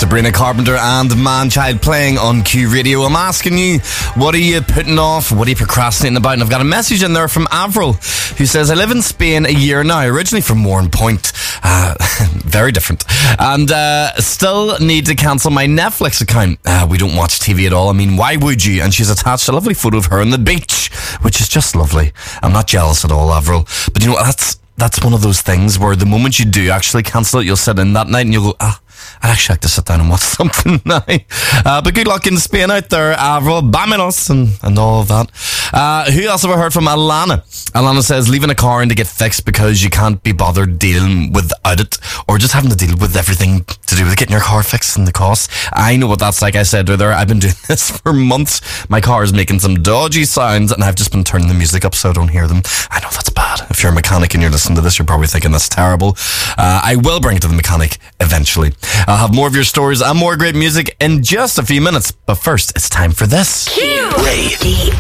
Sabrina Carpenter and Manchild playing on Q Radio. I'm asking you, what are you putting off? What are you procrastinating about? And I've got a message in there from Avril, who says, I live in Spain a year now, originally from Warren Point. Very different. And still need to cancel my Netflix account. We don't watch TV at all. I mean, why would you? And she's attached a lovely photo of her on the beach, which is just lovely. I'm not jealous at all, Avril. But you know what? That's one of those things where the moment you do actually cancel it, you'll sit in that night and you'll go, I'd actually like to sit down and watch something now. But good luck in Spain out there, Avril. Vámonos and all of that. Who else have I heard from? Alana. Alana says, leaving a car in to get fixed because you can't be bothered dealing without it, or just having to deal with everything to do with getting your car fixed and the cost. I know what that's like. I said to her, I've been doing this for months. My car is making some dodgy sounds and I've just been turning the music up so I don't hear them. I know that's bad. If you're a mechanic and you're listening to this, you're probably thinking that's terrible. I will bring it to the mechanic eventually. I'll have more of your stories and more great music in just a few minutes. But first, it's time for this. Q Radio.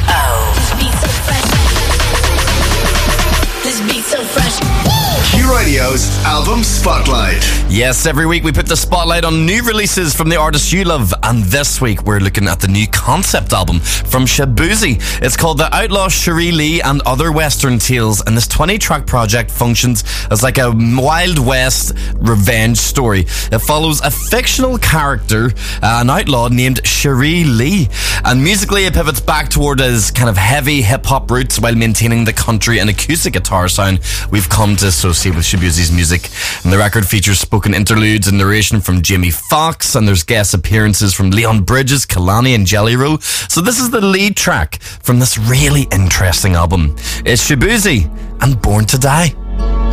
This beat so fresh. Q Radio's Album Spotlight. Yes, every week we put the spotlight on new releases from the artists you love, and this week we're looking at the new concept album from Shaboozey. It's called The Outlaw Cherie Lee and Other Western Tales, and this 20-track project functions as like a Wild West revenge story. It follows a fictional character, an outlaw named Cherie Lee, and musically it pivots back toward his kind of heavy hip-hop roots while maintaining the country and acoustic guitar sound we've come to associate with Shaboozey's music. And the record features spoken interludes and narration from Jamie Foxx, and there's guest appearances from Leon Bridges, Kalani and Jelly Roll. So this is the lead track from this really interesting album. It's Shaboozey and Born to Die.